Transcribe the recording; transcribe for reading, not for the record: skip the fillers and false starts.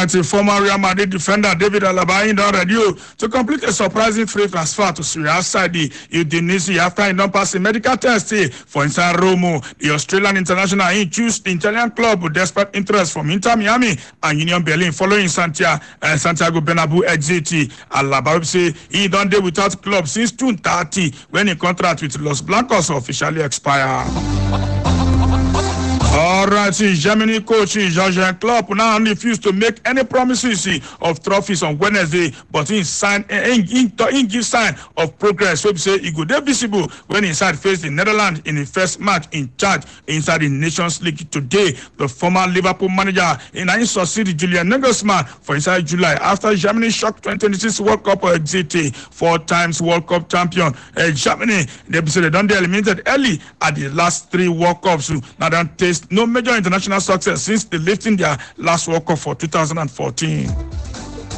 Alright, former Real Madrid defender David Alaba don ready to complete a surprising free transfer to Serie side Udinese after he don pass a medical test for inside Rome. The Australian international choose the Italian club despite interest from Inter Miami and Union Berlin following Santiago Bernabeu exit. Alaba say he don dey without club since June 30 when a contract with Los Blancos officially expire. Alright, Germany coach Jurgen Klopp now refused to make any promises of trophies on Wednesday, but he give sign of progress. So say he go dey visible when inside face the Netherlands in the first match in charge inside the Nations League today. The former Liverpool manager in succeeded Julian Nagelsmann for inside July after Germany shocked 2026 World Cup exit. 4 times World Cup champion Germany. They say they don't eliminated early at the last 3 World Cups. Now don't taste no major international success since they lifting their last World Cup for 2014.